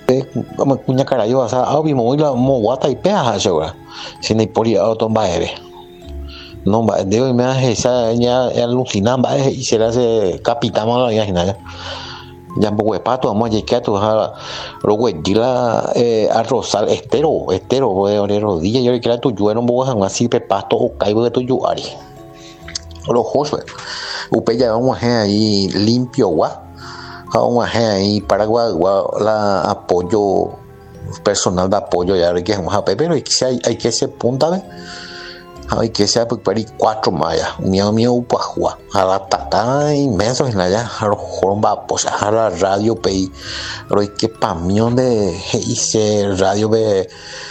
Como cuña carayo, o sea, vimos muy la guata y peja, segura. Sin ir por ahí a otro baile. No, debo me hace esa ya alucinante, y será ese capitán a la ya. Ya poco de pato, vamos a llegar a tu luego la arrozal estero, de rodilla, yo le quiero tu yuero, un poco así, pasto o caigo de tu yuari. Los josos, upeya vamos a ahí limpio, vamos a ahí Paraguay, la apoyo personal de apoyo, ya que vamos a pero hay que ser punta, hay que ser pues para 4 mayas, mío upajua, a la tata inmenso en allá, a los joromba, pues a la radio pei, pero hay que pamión de hice radio de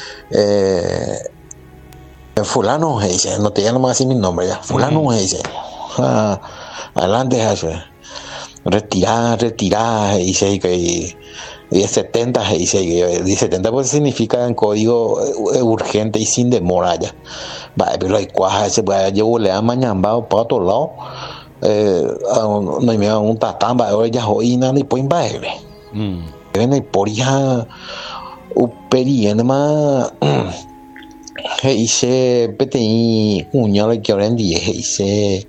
fulano dice, no te llamo así mi nombre ya, fulano dice, adelante eso, retirar dice que 1070 dice que 1070 pues significa en código urgente y sin demora ya. Vale, pero hay cuajas se puede llevar le a mañana para otro lado, no hay un tatán va hoy ya hoy nada ni pueden baile ven y por ya uperiendo más dice peti uña lo que ahora dice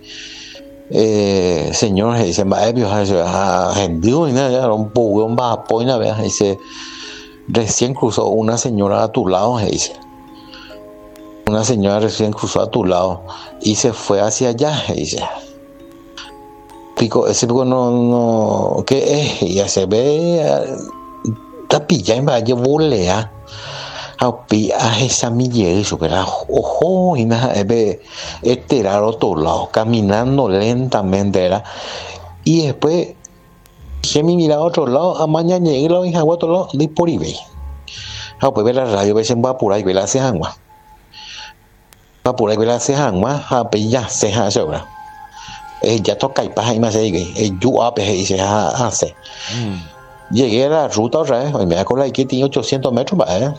señor dice va a gente y nada un poco va a poner vea dice recién cruzó una señora a tu lado dice una señora recién cruzó a tu lado y se fue hacia allá dice pico ese pico no qué es ya se ve tapilla y va llevo lea a esa milla supera ojo y nada ve era otro lado caminando lentamente era y después se me mira a otro lado a mañana llegué la hija a otro lado de por ahí pues ver la radio veces va por ahí ve la agua va por ahí ve la agua a ya se hace ahora ya toca y pasa y más ahí yo a peje y se hace llegué a la ruta otra vez me acuerdo ahí que tiene 800 metros ¿vale?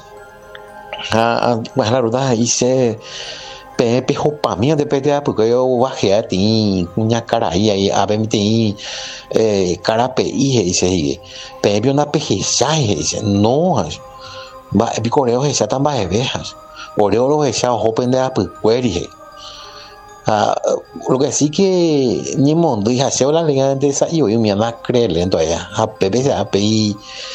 La ruta ahí se pepe jopa mía de PTA porque yo bajé a ti una cara ahí a ver ti cara pe y dice pepe una pejeza y dice no va el coreo esa tan baje vejas oreo lo esa open de la pues lo que sí que ni mundo y hace la liga de esa y hoy me anda creer lento allá a pepe se api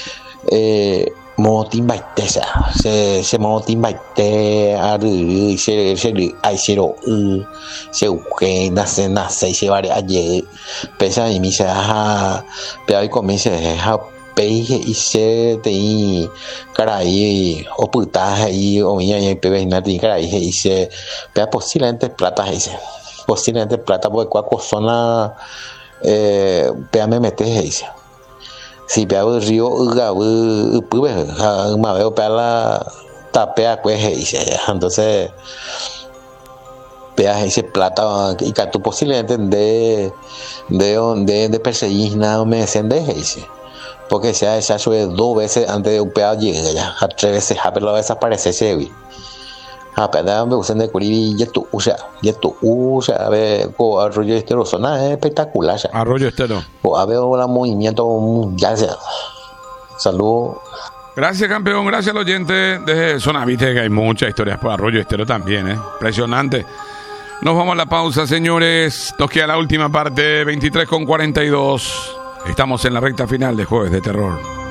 motin baite se motin baite a se ai cero se que nace se va ayer pesa y me se pero ahí comienza a peje y se te caray o puta y o ya pepe nada y caray y se pero posiblemente plata dice posiblemente plata porque cuaco zona pero me metes dice si veo el río pues me veo para la tapea pues dice entonces veas ese plata y que tú posiblemente de perseguir nada me descendes dice porque sea esa sube 2 veces antes de un pedazo llega ya a 3 veces a pero desaparece ese apenas me usan de curibi y tu usa a ver con Arroyo Estero zona espectacular ya. Arroyo Estero o a ver el movimiento mundial ya. Salud. Gracias campeón, gracias al oyente de zona, viste que hay muchas historias por Arroyo Estero también, impresionante. Nos vamos a la pausa, señores, nos queda la última parte, 23:42. Estamos en la recta final de Jueves de Terror.